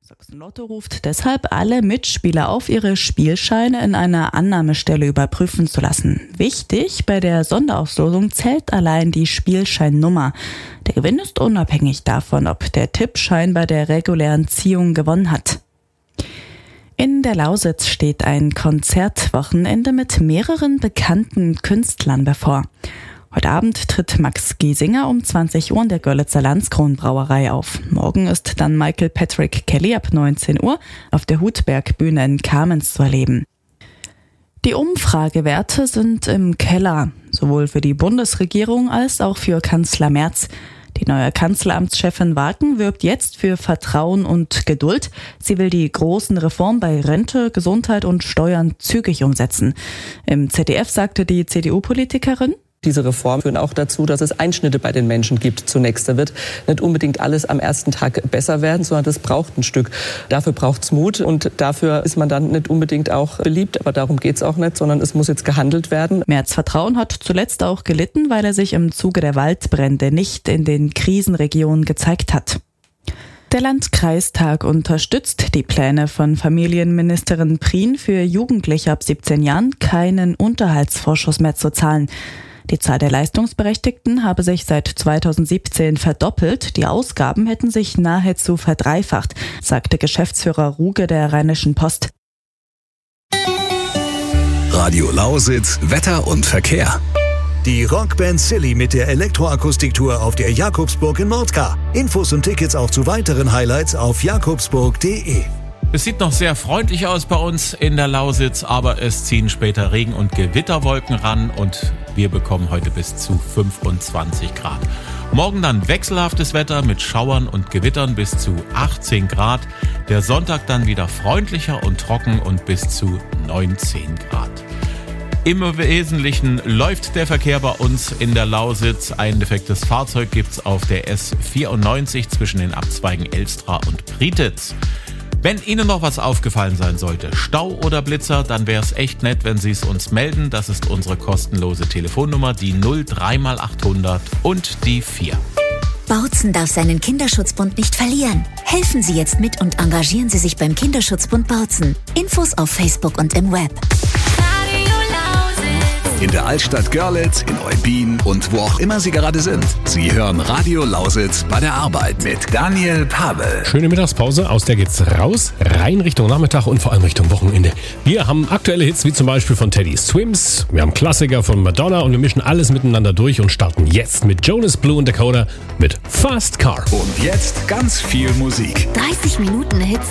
Sachsen-Lotto ruft deshalb alle Mitspieler auf, ihre Spielscheine in einer Annahmestelle überprüfen zu lassen. Wichtig, bei der Sonderauslosung zählt allein die Spielscheinnummer. Der Gewinn ist unabhängig davon, ob der Tippschein bei der regulären Ziehung gewonnen hat. In der Lausitz steht ein Konzertwochenende mit mehreren bekannten Künstlern bevor. Heute Abend tritt Max Giesinger um 20 Uhr in der Görlitzer Landskronbrauerei auf. Morgen ist dann Michael Patrick Kelly ab 19 Uhr auf der Hutbergbühne in Kamenz zu erleben. Die Umfragewerte sind im Keller, sowohl für die Bundesregierung als auch für Kanzler Merz. Die neue Kanzleramtschefin Wagen wirbt jetzt für Vertrauen und Geduld. Sie will die großen Reformen bei Rente, Gesundheit und Steuern zügig umsetzen. Im ZDF sagte die CDU-Politikerin: Diese Reformen führen auch dazu, dass es Einschnitte bei den Menschen gibt zunächst. Da wird nicht unbedingt alles am ersten Tag besser werden, sondern das braucht ein Stück. Dafür braucht es Mut und dafür ist man dann nicht unbedingt auch beliebt. Aber darum geht es auch nicht, sondern es muss jetzt gehandelt werden. Merz' Vertrauen hat zuletzt auch gelitten, weil er sich im Zuge der Waldbrände nicht in den Krisenregionen gezeigt hat. Der Landkreistag unterstützt die Pläne von Familienministerin Prien, für Jugendliche ab 17 Jahren keinen Unterhaltsvorschuss mehr zu zahlen. Die Zahl der Leistungsberechtigten habe sich seit 2017 verdoppelt. Die Ausgaben hätten sich nahezu verdreifacht, sagte Geschäftsführer Ruge der Rheinischen Post. Radio Lausitz, Wetter und Verkehr. Die Rockband Silly mit der Elektroakustiktour auf der Jakobsburg in Mordka. Infos und Tickets auch zu weiteren Highlights auf jakobsburg.de. Es sieht noch sehr freundlich aus bei uns in der Lausitz, aber es ziehen später Regen- und Gewitterwolken ran und wir bekommen heute bis zu 25 Grad. Morgen dann wechselhaftes Wetter mit Schauern und Gewittern bis zu 18 Grad. Der Sonntag dann wieder freundlicher und trocken und bis zu 19 Grad. Im Wesentlichen läuft der Verkehr bei uns in der Lausitz. Ein defektes Fahrzeug gibt's auf der S94 zwischen den Abzweigen Elstra und Prietitz. Wenn Ihnen noch was aufgefallen sein sollte, Stau oder Blitzer, dann wäre es echt nett, wenn Sie es uns melden. Das ist unsere kostenlose Telefonnummer, die 03x800 und die 4. Bautzen darf seinen Kinderschutzbund nicht verlieren. Helfen Sie jetzt mit und engagieren Sie sich beim Kinderschutzbund Bautzen. Infos auf Facebook und im Web. In der Altstadt Görlitz, in Eutin und wo auch immer Sie gerade sind. Sie hören Radio Lausitz bei der Arbeit mit Daniel Pavel. Schöne Mittagspause, aus der geht's raus, rein Richtung Nachmittag und vor allem Richtung Wochenende. Wir haben aktuelle Hits wie zum Beispiel von Teddy Swims, wir haben Klassiker von Madonna und wir mischen alles miteinander durch und starten jetzt mit Jonas Blue und Dakota mit Fast Car. Und jetzt ganz viel Musik. 30 Minuten Hits